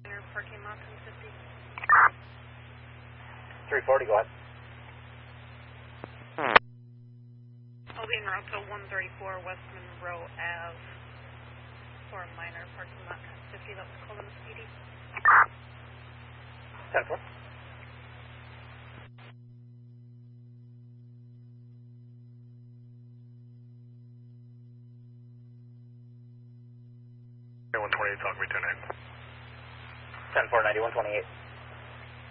Parking lot 1050. 340, go ahead. I'll be in route to 134 West Monroe Ave for a minor parking lot 1050. That's Cullen Speedy. 10-4. Okay, 128, talk me 10-8. 10-4, 90, 128.